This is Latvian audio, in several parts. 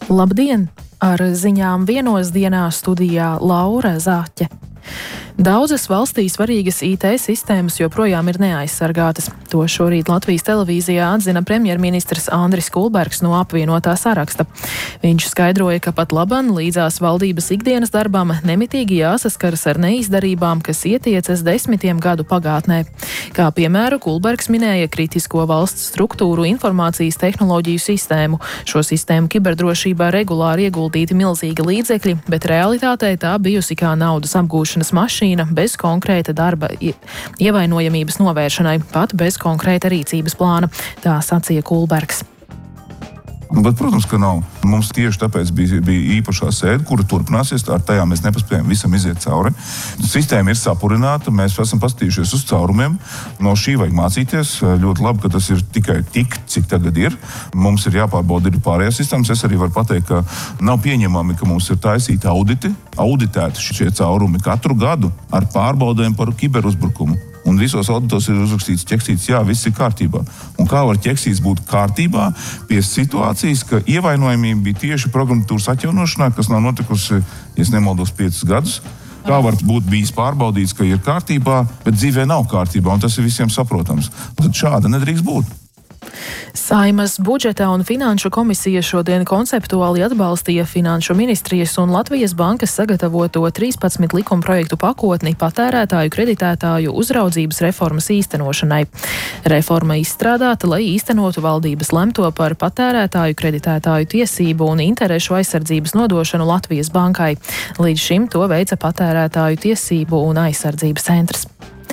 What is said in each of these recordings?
Labdien! Ar ziņām vienos dienā studijā Laura Zāķe. Daudzas valstī svarīgas IT sistēmas joprojām ir neaizsargātas. To šorīt Latvijas televīzijā atzina premjerministrs Andris Kulbergs no apvienotā saraksta. Viņš skaidroja, ka pat laban līdzās valdības ikdienas darbam nemitīgi jāsaskaras ar neizdarībām, kas ietiecas 10 gadu pagātnē. Kā piemēru Kulbergs minēja kritisko valsts struktūru informācijas tehnoloģiju sistēmu. Šo sistēmu kiberdrošībā regulāri ieguldīti milzīgi līdzekļi, bet realitātē tā bijusi kā naudas apgūšanas mašīna bez konkrēta darba ievainojamības novēršanai, pat bez konkrēta rīcības plāna. Tā sacīja Kulbergs. Bet, protams, ka nav. Mums tieši tāpēc bija īpašā sēde, kura turpināsies. Ar tajā mēs nepaspējam visam iziet cauri. Sistēma ir sapurināta, mēs esam paskatījušies uz caurumiem. No šī vajag mācīties. Ļoti labi, ka tas ir tikai tik, cik tagad ir. Mums ir jāpārbauda ir pārējās sistēmas. Es arī varu pateikt, ka nav pieņemami, ka mums ir taisīti auditi, auditēti šie caurumi katru gadu ar pārbaudēm par kiberuzbrukumu. Un visos auditos ir uzrakstīts, ķeksīts, jā, viss ir kārtībā. Un kā var ķeksīts būt kārtībā pie situācijas, ka ievainojamība bija tieši programmatūras atjaunošanā, kas nav notikusi, ja nemaldos, 5 gadus. Kā var būt bijis pārbaudīts, ka ir kārtībā, bet dzīvē nav kārtībā, un tas ir visiem saprotams. Tad šāda nedrīkst būt. Saimas budžeta un finanšu komisija šodien konceptuāli atbalstīja Finanšu ministrijas un Latvijas bankas sagatavoto 13 likumprojektu pakotni patērētāju kreditētāju uzraudzības reformas īstenošanai. Reforma izstrādāta, lai īstenotu valdības lemto par patērētāju kreditētāju tiesību un interešu aizsardzības nodošanu Latvijas bankai. Līdz šim to veica Patērētāju tiesību un aizsardzības centrs.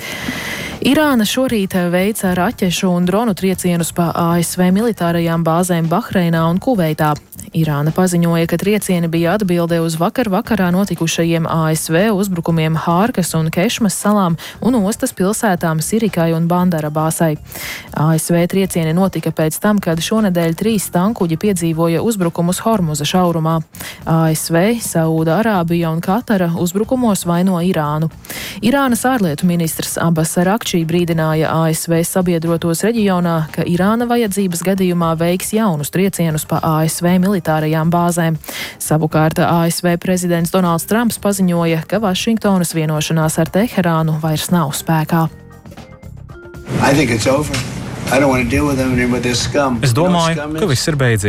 Irāna šorīt veica raķešu un dronu triecienus pa ASV militārajām bāzēm Bahreinā un Kuveitā. Irāna paziņoja, ka triecieni bija atbilde uz vakarā notikušajiem ASV uzbrukumiem Hārkas un Kešmas salām un ostas pilsētām Sirikai un Bandara bāzai. ASV triecieni notika pēc tam, kad šonedēļ 3 tankuģi piedzīvoja uzbrukumus Hormuza šaurumā. ASV, Saūda Arābija un Katara uzbrukumos vaino Irānu. Irānas ārlietu ministrs Abbas Arakčī brīdināja ASV sabiedrotos reģionā, ka Irāna vajadzības gadījumā veiks jaunus triecienus pa ASV militārajām bāzēm. Savukārt ASV prezidents Donalds Trumps paziņoja, ka Vašingtonas vienošanās ar Teherānu vairs nav spēkā. Es domāju, ka viss ir beidzies.